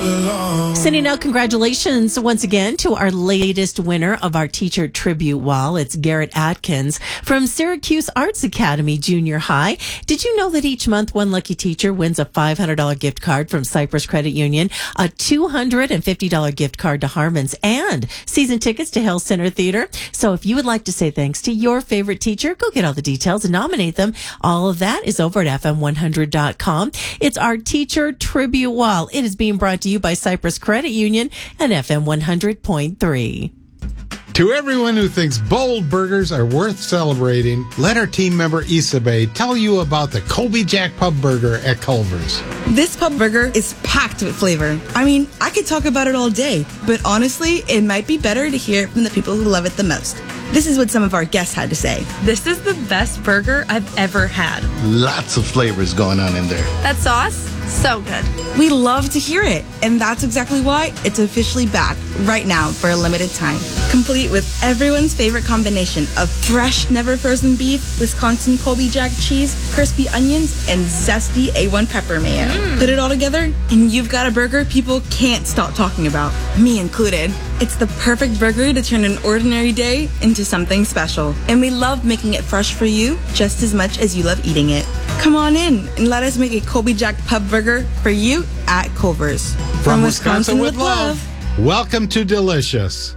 Sending out congratulations once again to our latest winner of our teacher tribute wall. It's Garrett Atkins from Syracuse Arts Academy Junior High. Did you know that each month one lucky teacher wins a $500 gift card from Cypress Credit Union, a $250 gift card to Harmon's, and season tickets to Hill Center Theater? So if you would like to say thanks to your favorite teacher, go get all the details and nominate them. All of that is over at FM100.com. It's our teacher tribute wall. It is being brought to you by Cypress Credit Union and FM 100.3. To everyone who thinks bold burgers are worth celebrating, let our team member Isabel tell you about the Colby Jack Pub Burger at Culver's. This pub burger is packed with flavor. I mean, I could talk about it all day, but honestly, it might be better to hear it from the people who love it the most. This is what some of our guests had to say. This is the best burger I've ever had. Lots of flavors going on in there. That sauce, so good. We love to hear it, and that's exactly why it's officially back right now for a limited time. Complete with everyone's favorite combination of fresh, never frozen beef, Wisconsin Colby Jack cheese, crispy onions, and zesty A1 pepper mayo. Put it all together, and you've got a burger people can't stop talking about, me included. It's the perfect burger to turn an ordinary day into something special. And we love making it fresh for you just as much as you love eating it. Come on in and let us make a Colby Jack Pub Burger for you at Culver's. From Wisconsin with love. Welcome to Delicious.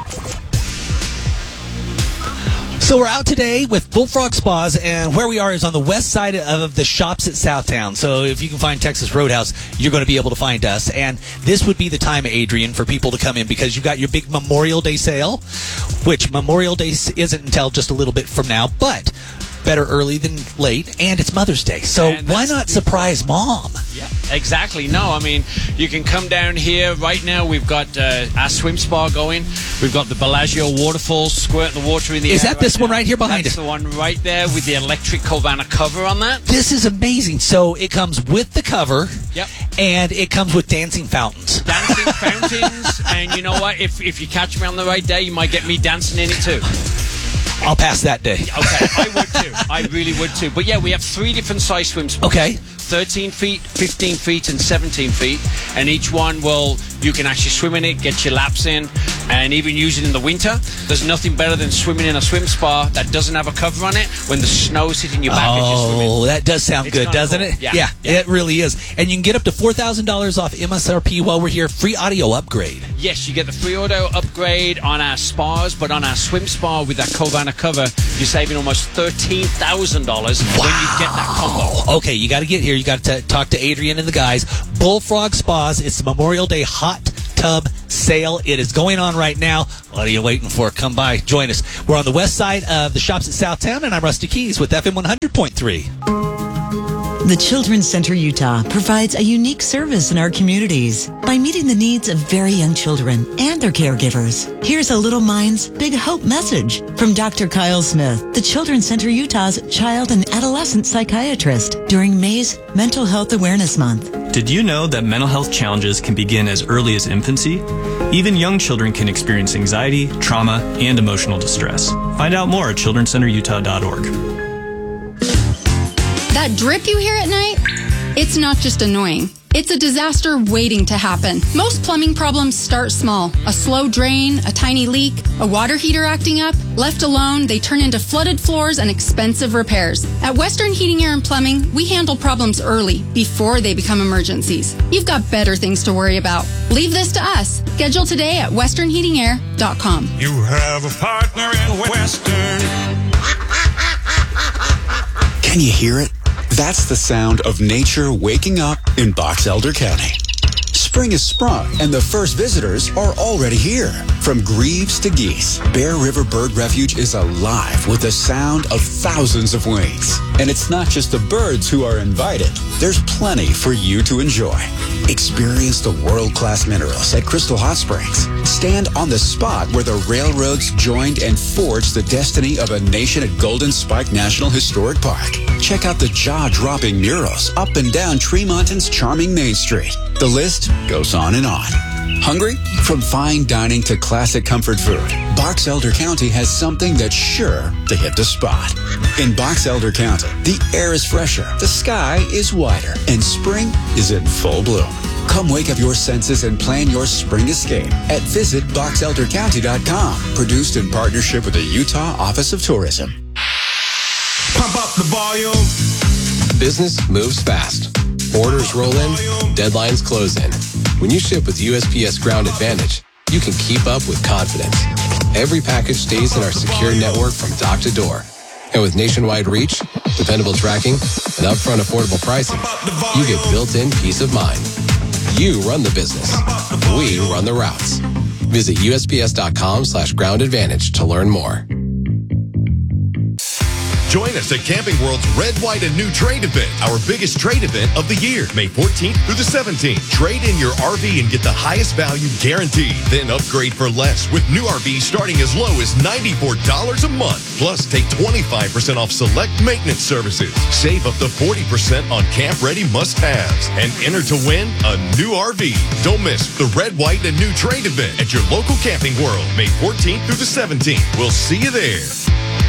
So we're out today with Bullfrog Spas, and where we are is on the west side of the shops at Southtown. So if you can find Texas Roadhouse, you're going to be able to find us. And this would be the time, Adrian, for people to come in because you've got your big Memorial Day sale, which Memorial Day isn't until just a little bit from now, but better early than late, and it's Mother's Day. So why not surprise Mom? Yeah, exactly. No, I mean, you can come down here. Right now, we've got our swim spa going. We've got the Bellagio waterfalls, squirting the water in the air. Is that this one right here behind us? That's the one right there with the electric Covana cover on that. This is amazing. So it comes with the cover. Yep. And it comes with dancing fountains. Dancing fountains. And you know what? If you catch me on the right day, you might get me dancing in it too. I'll pass that day. Okay, I would too. I really would too. But yeah, we have 3 different size swim spots. Okay. 13 feet, 15 feet, and 17 feet. And each one you can actually swim in it, get your laps in, and even use it in the winter. There's nothing better than swimming in a swim spa that doesn't have a cover on it when the snow's hitting your back as you're swimming. Oh, that does sound good, doesn't cool. it? Yeah, it really is. And you can get up to $4,000 off MSRP while we're here. Free audio upgrade. Yes, you get the free audio upgrade on our spas, but on our swim spa with that Covana cover, you're saving almost $13,000 when you get that combo. Okay, you got to get here. You got to talk to Adrian and the guys. Bullfrog Spas. It's the Memorial Day hot tub sale. It is going on right now. What are you waiting for? Come by. Join us. We're on the west side of the shops at Southtown, and I'm Rusty Keys with FM 100.3. The Children's Center Utah provides a unique service in our communities by meeting the needs of very young children and their caregivers. Here's a Little Minds Big Hope message from Dr. Kyle Smith, the Children's Center Utah's child and adolescent psychiatrist, during May's Mental Health Awareness Month. Did you know that mental health challenges can begin as early as infancy? Even young children can experience anxiety, trauma, and emotional distress. Find out more at childrencenterutah.org. That drip you hear at night, it's not just annoying. It's a disaster waiting to happen. Most plumbing problems start small. A slow drain, a tiny leak, a water heater acting up. Left alone, they turn into flooded floors and expensive repairs. At Western Heating, Air and Plumbing, we handle problems early, before they become emergencies. You've got better things to worry about. Leave this to us. Schedule today at westernheatingair.com. You have a partner in Western. Can you hear it? That's the sound of nature waking up in Box Elder County. Spring has sprung, and the first visitors are already here. From grebes to geese, Bear River Bird Refuge is alive with the sound of thousands of wings. And it's not just the birds who are invited. There's plenty for you to enjoy. Experience the world-class minerals at Crystal Hot Springs. Stand on the spot where the railroads joined and forged the destiny of a nation at Golden Spike National Historic Park. Check out the jaw-dropping murals up and down Tremonton's charming Main Street. The list goes on and on. Hungry? From fine dining to classic comfort food, Box Elder County has something that's sure to hit the spot. In Box Elder County, the air is fresher, the sky is wider, and spring is in full bloom. Come wake up your senses and plan your spring escape at visitboxeldercounty.com. Produced in partnership with the Utah Office of Tourism. Pump up the volume. Business moves fast. Orders roll in, deadlines close in. When you ship with USPS Ground Advantage, you can keep up with confidence. Every package stays in our secure network from dock to door. And with nationwide reach, dependable tracking, and upfront affordable pricing, you get built-in peace of mind. You run the business. We run the routes. Visit USPS.com/Ground Advantage to learn more. Join us at Camping World's Red, White, and New Trade event, our biggest trade event of the year, May 14th through the 17th. Trade in your RV and get the highest value guaranteed. Then upgrade for less with new RVs starting as low as $94 a month. Plus, take 25% off select maintenance services. Save up to 40% on camp-ready must-haves. And enter to win a new RV. Don't miss the Red, White, and New Trade event at your local Camping World, May 14th through the 17th. We'll see you there.